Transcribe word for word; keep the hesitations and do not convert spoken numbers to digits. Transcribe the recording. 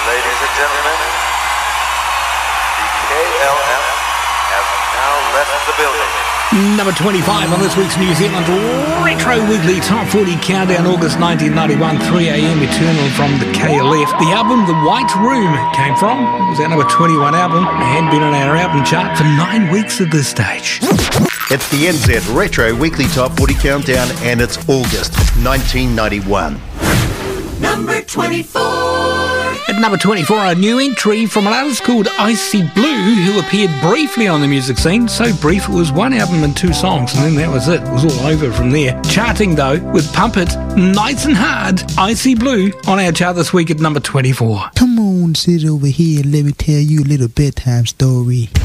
Ladies and gentlemen, the K L M has now left the building. Number twenty-five on this week's New Zealand Retro Weekly Top forty Countdown, August nineteen ninety-one, three a.m. Eternal from the K L F. The album The White Room came from. It was our number twenty-one album and had been on our album chart for nine weeks at this stage. It's the N Z Retro Weekly Top forty Countdown, and it's August nineteen ninety-one. Number twenty-four. At number twenty-four, a new entry from an artist called Icy Blue, who appeared briefly on the music scene. So brief, it was one album and two songs, and then that was it. It was all over from there. Charting, though, with Pump It, Nice and Hard, Icy Blue on our chart this week at number twenty-four. Come on, sit over here, let me tell you a little bedtime story.